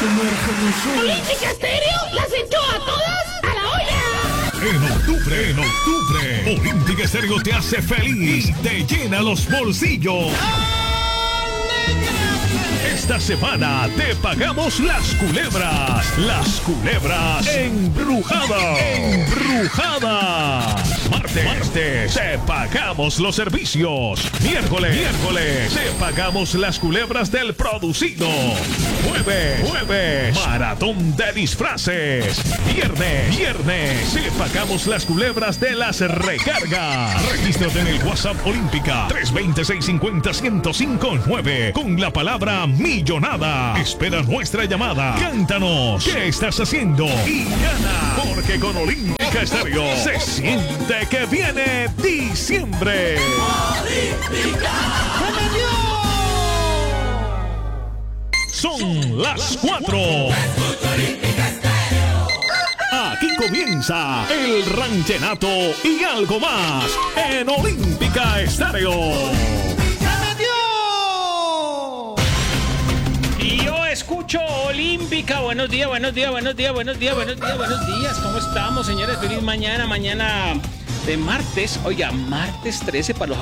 Olímpica Estéreo las echó a todas a la olla. En octubre, Olímpica Estéreo te hace feliz y te llena los bolsillos. Esta semana te pagamos las culebras embrujadas. Martes te pagamos los servicios. Miércoles te pagamos las culebras del producido. Jueves maratón de disfraces. Viernes te pagamos las culebras de las recargas. Regístrate en el WhatsApp Olímpica 320-650-1059 con la palabra millonada. Espera nuestra llamada. Cántanos qué estás haciendo y gana, porque con Olímpica Estéreo se siente que viene diciembre. Olímpica. Son las 4. Aquí comienza el ranchenato y algo más en Olímpica Estéreo. Escucho Olímpica, buenos días, ¿cómo estamos, señores? Feliz mañana de martes, oiga, martes 13 para los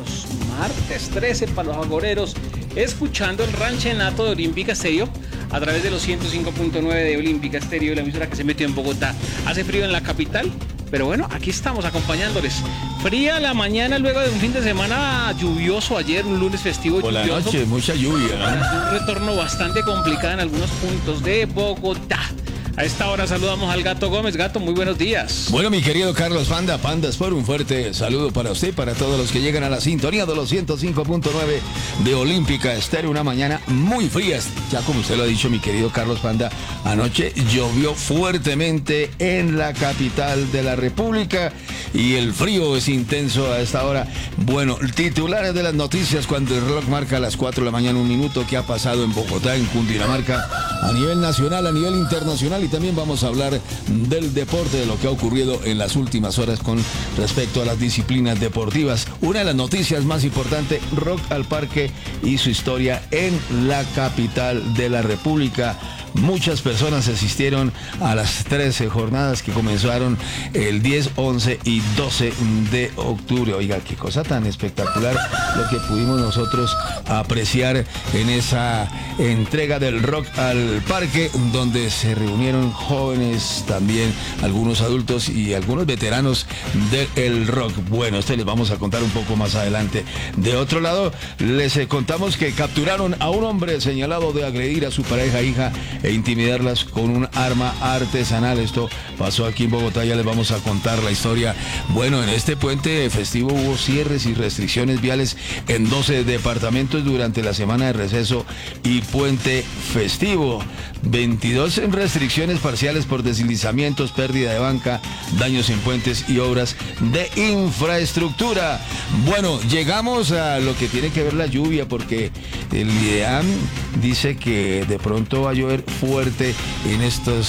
agoreros, escuchando el ranchenato de Olímpica Estéreo a través de los 105.9 de Olímpica Estéreo, la emisora que se metió en Bogotá. Hace frío en la capital, pero bueno, aquí estamos acompañándoles. Fría la mañana luego de un fin de semana lluvioso ayer, un lunes festivo por lluvioso. La noche, mucha lluvia. Un retorno bastante complicado en algunos puntos de Bogotá. A esta hora saludamos al Gato Gómez. Gato, muy buenos días. Bueno, mi querido Carlos Pandas, por un fuerte saludo para usted y para todos los que llegan a la sintonía de los 105.9 de Olímpica Estéreo. Una mañana muy fría, ya como usted lo ha dicho, mi querido Carlos Panda. Anoche llovió fuertemente en la capital de la República y el frío es intenso a esta hora. Bueno, titulares de las noticias cuando el reloj marca las 4 de la mañana, un minuto. ¿Qué ha pasado en Bogotá, en Cundinamarca, a nivel nacional, a nivel internacional? Y también vamos a hablar del deporte, de lo que ha ocurrido en las últimas horas con respecto a las disciplinas deportivas. Una de las noticias más importantes, Rock al Parque y su historia en la capital de la República. Muchas personas asistieron a las 13 jornadas que comenzaron el 10, 11 y 12 de octubre. Oiga, qué cosa tan espectacular lo que pudimos nosotros apreciar en esa entrega del Rock al Parque, donde se reunieron jóvenes, también algunos adultos y algunos veteranos del rock. Bueno, esto les vamos a contar un poco más adelante. De otro lado, les contamos que capturaron a un hombre señalado de agredir a su pareja, hija e intimidarlas con un arma artesanal. Esto pasó aquí en Bogotá, ya les vamos a contar la historia. Bueno, en este puente festivo hubo cierres y restricciones viales en 12 departamentos durante la semana de receso y puente festivo. 22 restricciones parciales por deslizamientos, pérdida de banca, daños en puentes y obras de infraestructura. Bueno, llegamos a lo que tiene que ver la lluvia, porque el IDEAM dice que de pronto va a llover fuerte en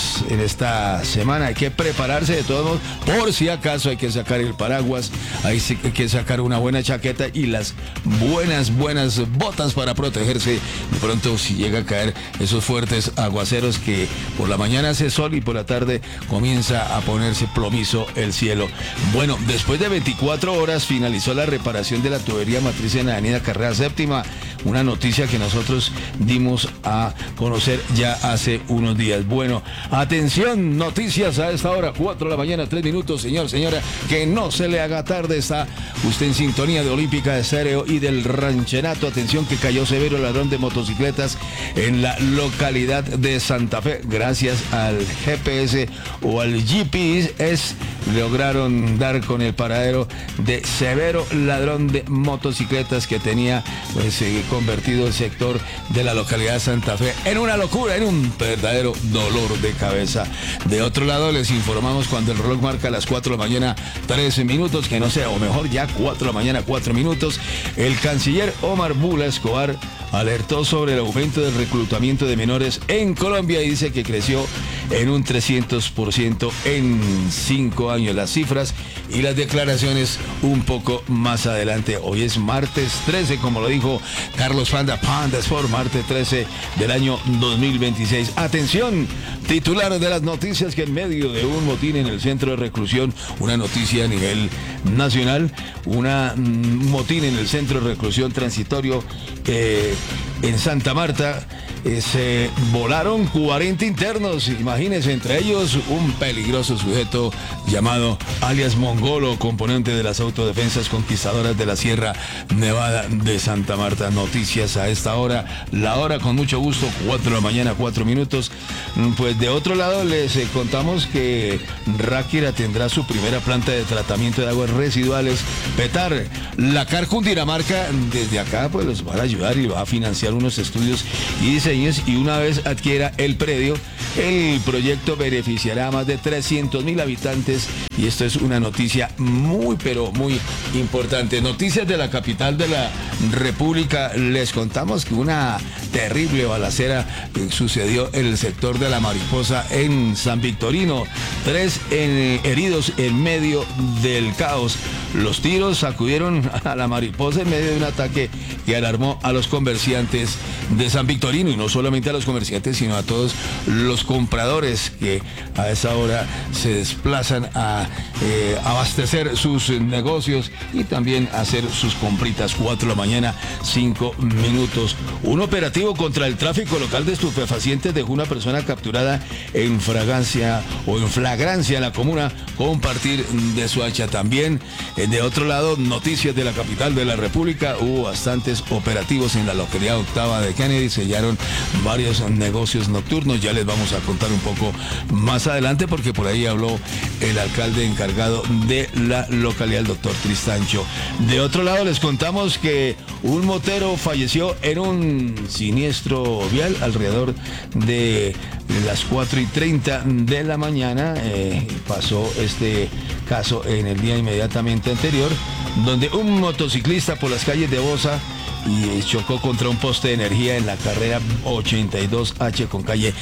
esta semana. Hay que prepararse de todos modos, por si acaso hay que sacar el paraguas, hay que sacar una buena chaqueta y las buenas botas para protegerse de pronto si llega a caer esos fuertes aguaceros, que por la mañana hace sol y por la tarde comienza a ponerse plomizo el cielo. Bueno, después de 24 horas finalizó la reparación de la tubería matriz en la avenida Carrera Séptima, una noticia que nosotros dimos a conocer ya hace unos días. Bueno, atención, noticias a esta hora, 4 de la mañana, 3 minutos, señora, que no se le haga tarde. Está usted en sintonía de Olímpica Estéreo y del ranchenato. Atención, que cayó severo ladrón de motocicletas en la localidad de Santa Fe. Gracias al GPS o al GPS lograron dar con el paradero de severo ladrón de motocicletas que tenía convertido el sector de la localidad de Santa Fe en una locura, en un verdadero dolor de cabeza. De otro lado, les informamos cuando el reloj marca las 4 de la mañana 13 minutos, que no sé, o mejor ya 4 de la mañana 4 minutos, el canciller Omar Bula Escobar alertó sobre el aumento del reclutamiento de menores en Colombia y dice que creció en un 300% en 5 años. Las cifras y las declaraciones un poco más adelante. Hoy es martes 13, como lo dijo Carlos Panda Sport, martes 13 del año 2026. Atención, titular de las noticias, que en medio de un motín en el centro de reclusión, una noticia a nivel nacional, un motín en el centro de reclusión transitorio en Santa Marta, se volaron 40 internos, imagínense, entre ellos un peligroso sujeto llamado alias Mongolo, componente de las autodefensas conquistadoras de la Sierra Nevada de Santa Marta. Noticias a esta hora, la hora con mucho gusto, 4 de la mañana, 4 minutos. Pues de otro lado les contamos que Ráquira tendrá su primera planta de tratamiento de aguas residuales. Petar, la CAR Cundinamarca, desde acá pues los va a ayudar y va a financiar unos estudios y diseños, y una vez adquiera el predio, el proyecto beneficiará a más de 300.000 habitantes, y esto es una noticia muy pero muy importante. Noticias de la capital de la República, les contamos que una terrible balacera sucedió en el sector de La Mariposa en San Victorino. 3 heridos en medio del caos. Los tiros sacudieron a La Mariposa en medio de un ataque que alarmó a los comerciantes de San Victorino, y no solamente a los comerciantes, sino a todos los compradores que a esa hora se desplazan a abastecer sus negocios y también hacer sus compritas. 4 de la mañana, 5 minutos. Un operativo contra el tráfico local de estupefacientes dejó una persona capturada en flagrancia en la comuna con partir de su hacha. También de otro lado, noticias de la capital de la República, hubo bastantes operativos en la localidad octava de Kennedy, sellaron varios negocios nocturnos. Ya les vamos a contar un poco más adelante, porque por ahí habló el alcalde encargado de la localidad, el doctor Tristancho. De otro lado les contamos que un motero falleció en un siniestro vial alrededor de las 4:30 de la mañana. Pasó este caso en el día inmediatamente anterior, donde un motociclista por las calles de Bosa y chocó contra un poste de energía en la carrera 82H con calle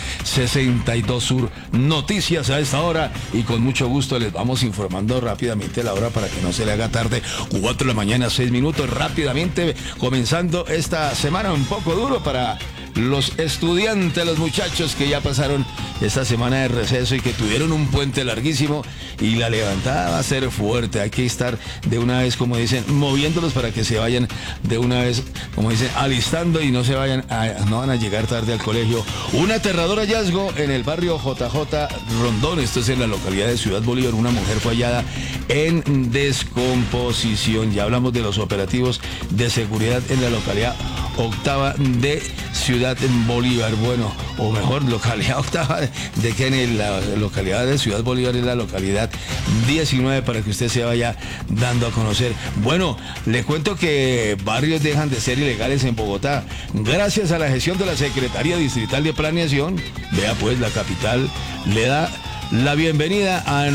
62 Sur. Noticias a esta hora, y con mucho gusto les vamos informando rápidamente la hora para que no se le haga tarde. 4 de la mañana, 6 minutos, rápidamente comenzando esta semana un poco duro para los estudiantes, los muchachos que ya pasaron esta semana de receso y que tuvieron un puente larguísimo, y la levantada va a ser fuerte. Hay que estar de una vez, como dicen, moviéndolos para que se vayan de una vez, como dicen, alistando y no van a llegar tarde al colegio. Un aterrador hallazgo en el barrio JJ Rondón, esto es en la localidad de Ciudad Bolívar. Una mujer fue hallada en descomposición. Ya hablamos de los operativos de seguridad en la localidad octava de Ciudad Bolívar, bueno, o mejor, localidad octava de Kennedy. La localidad de Ciudad Bolívar es la localidad 19, para que usted se vaya dando a conocer. Bueno, le cuento que barrios dejan de ser ilegales en Bogotá gracias a la gestión de la Secretaría Distrital de Planeación. Vea pues, la capital le da la bienvenida a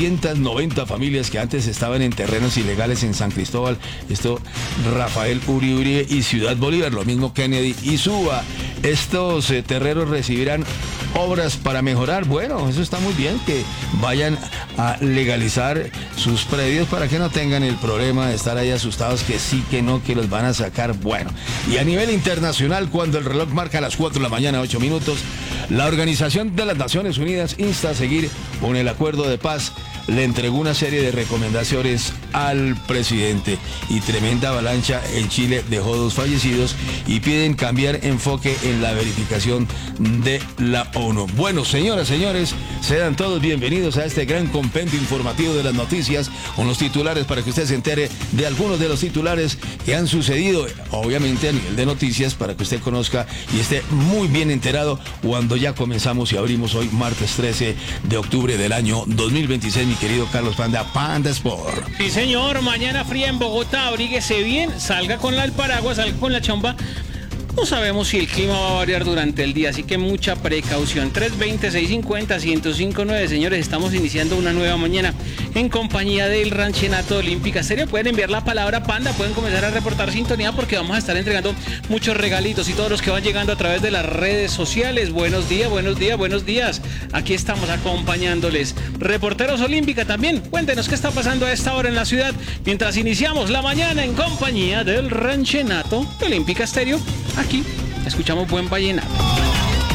990 familias que antes estaban en terrenos ilegales en San Cristóbal, esto Rafael Uribe y Ciudad Bolívar, lo mismo Kennedy y Suba. Estos terrenos recibirán obras para mejorar. Bueno, eso está muy bien, que vayan a legalizar sus predios para que no tengan el problema de estar ahí asustados que sí, que no, que los van a sacar. Bueno, y a nivel internacional, cuando el reloj marca las 4 de la mañana, 8 minutos, la Organización de las Naciones Unidas insta a seguir con el acuerdo de paz. Le entregó una serie de recomendaciones al presidente, y tremenda avalancha en Chile dejó 2 fallecidos y piden cambiar enfoque en la verificación de la ONU. Bueno, señoras, señores, sean todos bienvenidos a este gran compendio informativo de las noticias, con los titulares para que usted se entere de algunos de los titulares que han sucedido, obviamente a nivel de noticias, para que usted conozca y esté muy bien enterado cuando ya comenzamos y abrimos hoy martes 13 de octubre del año 2026. Mi querido Carlos Panda Sport. Sí, señor, mañana fría en Bogotá, abríguese bien, salga con el paraguas, salga con la chomba. No sabemos si el clima va a variar durante el día, así que mucha precaución. 320-650-1059, señores, estamos iniciando una nueva mañana en compañía del Ranchenato Olímpica Estéreo. Pueden enviar la palabra panda, pueden comenzar a reportar sintonía porque vamos a estar entregando muchos regalitos y todos los que van llegando a través de las redes sociales. Buenos días, buenos días, buenos días. Aquí estamos acompañándoles. Reporteros Olímpica también, cuéntenos qué está pasando a esta hora en la ciudad mientras iniciamos la mañana en compañía del Ranchenato Olímpica Estéreo. Aquí escuchamos buen vallenato.